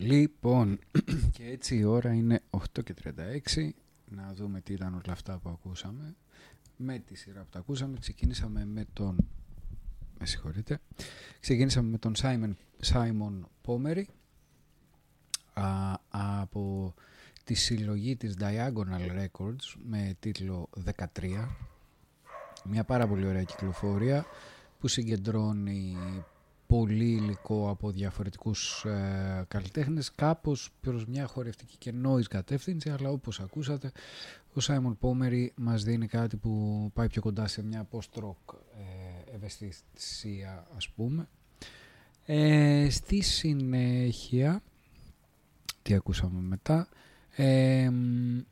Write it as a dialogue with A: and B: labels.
A: Λοιπόν, και έτσι η ώρα είναι 8:36. Να δούμε τι ήταν όλα αυτά που ακούσαμε. Με τη σειρά που τα ακούσαμε, ξεκινήσαμε με τον... Με συγχωρείτε. Ξεκινήσαμε με τον Simon Pomery από τη συλλογή της Diagonal Records με τίτλο 13. Μια πάρα πολύ ωραία κυκλοφορία που συγκεντρώνει πολύ υλικό από διαφορετικούς καλλιτέχνες, κάπως προς μια χορευτική και noise κατεύθυνση, αλλά όπως ακούσατε ο Simon Pomery μας δίνει κάτι που πάει πιο κοντά σε μια post-rock ευαισθησία, ας πούμε. Στη συνέχεια τι ακούσαμε μετά?